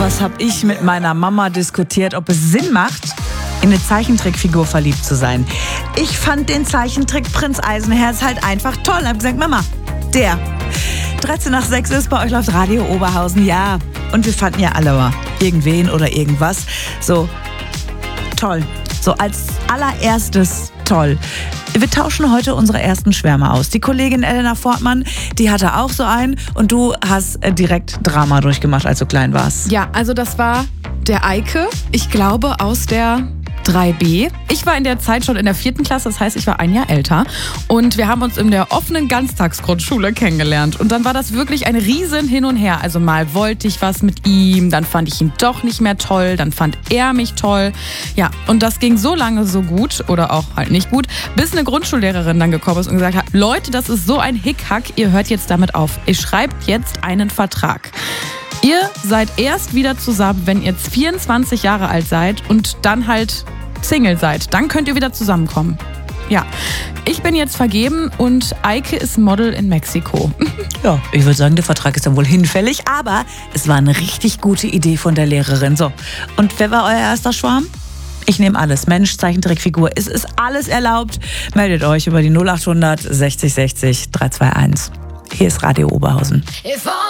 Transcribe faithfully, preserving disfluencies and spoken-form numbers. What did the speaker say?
was habe ich mit meiner Mama diskutiert, ob es Sinn macht, in eine Zeichentrickfigur verliebt zu sein. Ich fand den Zeichentrick Prinz Eisenherz halt einfach toll. Ich habe gesagt, Mama, der. dreizehn nach sechs ist, bei euch läuft Radio Oberhausen, ja. Und wir fanden ja alle mal irgendwen oder irgendwas. So, toll. So als allererstes toll. Wir tauschen heute unsere ersten Schwärme aus. Die Kollegin Elena Fortmann, die hatte auch so einen und du hast direkt Drama durchgemacht, als du klein warst. Ja, also das war der Eike, ich glaube aus der drei B. Ich war in der Zeit schon in der vierten Klasse, das heißt, ich war ein Jahr älter. Und wir haben uns in der offenen Ganztagsgrundschule kennengelernt. Und dann war das wirklich ein riesen Hin und Her. Also mal wollte ich was mit ihm, dann fand ich ihn doch nicht mehr toll, dann fand er mich toll. Ja, und das ging so lange so gut, oder auch halt nicht gut, bis eine Grundschullehrerin dann gekommen ist und gesagt hat, Leute, das ist so ein Hickhack, ihr hört jetzt damit auf. Ihr schreibt jetzt einen Vertrag. Ihr seid erst wieder zusammen, wenn ihr vierundzwanzig Jahre alt seid und dann halt Single seid. Dann könnt ihr wieder zusammenkommen. Ja, ich bin jetzt vergeben und Eike ist Model in Mexiko. Ja, ich würde sagen, der Vertrag ist dann wohl hinfällig, aber es war eine richtig gute Idee von der Lehrerin. So, und wer war euer erster Schwarm? Ich nehme alles. Mensch, Zeichentrickfigur. Es ist alles erlaubt. Meldet euch über die null acht hundert sechzig sechzig drei zwei eins. Hier ist Radio Oberhausen.